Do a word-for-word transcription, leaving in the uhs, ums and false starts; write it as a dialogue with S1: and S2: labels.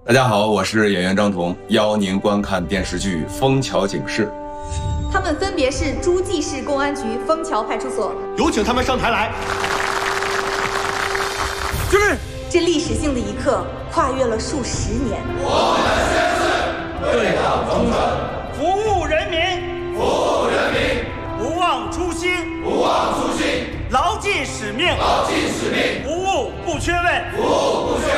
S1: 大家好，我是演员张彤，邀您观看电视剧《枫桥警事》。
S2: 他们分别是诸暨市公安局枫桥派出所，
S3: 有请他们上台来。
S4: 敬礼！
S2: 这历史性的一刻，跨越了数十年。
S5: 我们宣誓对党忠诚，
S3: 服务人民，
S5: 服务人民，
S3: 不忘初心，
S5: 不忘初心，
S3: 牢记使命，
S5: 牢记使命，
S3: 服务不缺位，
S5: 服务